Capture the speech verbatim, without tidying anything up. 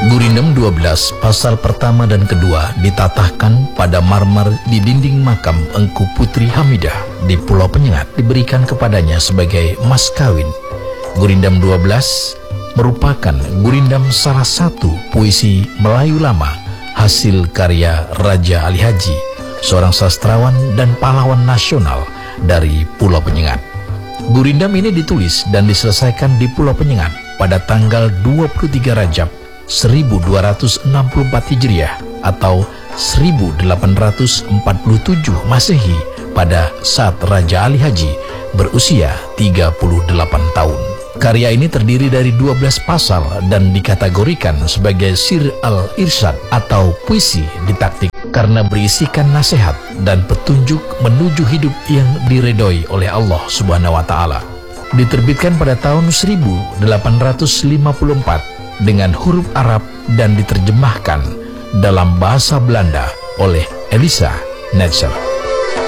Gurindam dua belas pasal pertama dan kedua ditatahkan pada marmer di dinding makam Engku Putri Hamidah di Pulau Penyengat, diberikan kepadanya sebagai mas kawin. Gurindam dua belas merupakan gurindam salah satu puisi Melayu lama hasil karya Raja Ali Haji, seorang sastrawan dan pahlawan nasional dari Pulau Penyengat. Gurindam ini ditulis dan diselesaikan di Pulau Penyengat pada tanggal dua puluh tiga Rajab seribu dua ratus enam puluh empat Hijriah atau seribu delapan ratus empat puluh tujuh Masehi, pada saat Raja Ali Haji berusia tiga puluh delapan tahun. Karya ini terdiri dari dua belas pasal dan dikategorikan sebagai Sir al-Irsyad atau puisi didaktik karena berisikan nasihat dan petunjuk menuju hidup yang diredoi oleh Allah Subhanahu wa Ta'ala. Diterbitkan pada tahun seribu delapan ratus lima puluh empat dengan huruf Arab dan diterjemahkan dalam bahasa Belanda oleh Elisa Netzer.